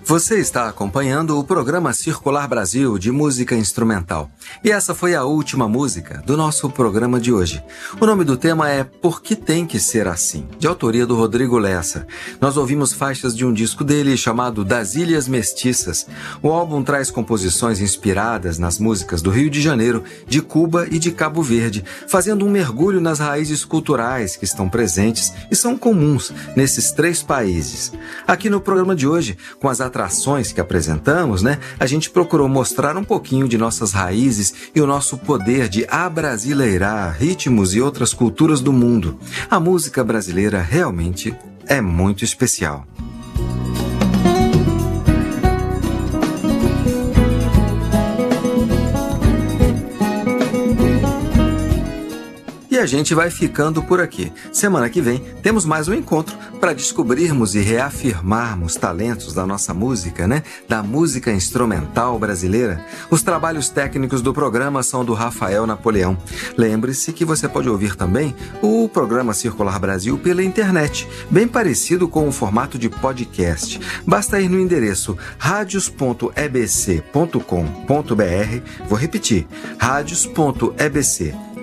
Você está acompanhando o programa Circular Brasil de música instrumental. E essa foi a última música do nosso programa de hoje. O nome do tema é Por que Tem Que Ser Assim, de autoria do Rodrigo Lessa. Nós ouvimos faixas de um disco dele chamado Das Ilhas Mestiças. O álbum traz composições inspiradas nas músicas do Rio de Janeiro, de Cuba e de Cabo Verde, fazendo um mergulho nas raízes culturais que estão presentes e são comuns nesses três países. Aqui no programa de hoje, com as atrações que apresentamos, a gente procurou mostrar um pouquinho de nossas raízes e o nosso poder de abrasileirar ritmos e outras culturas do mundo. A música brasileira realmente é muito especial. E a gente vai ficando por aqui. Semana que vem temos mais um encontro para descobrirmos e reafirmarmos talentos da nossa música, da música instrumental brasileira. Os trabalhos técnicos do programa são do Rafael Napoleão. Lembre-se que você pode ouvir também o programa Circular Brasil pela internet, bem parecido com o formato de podcast. Basta ir no endereço radios.ebc.com.br. Vou repetir, radios.ebc.com.br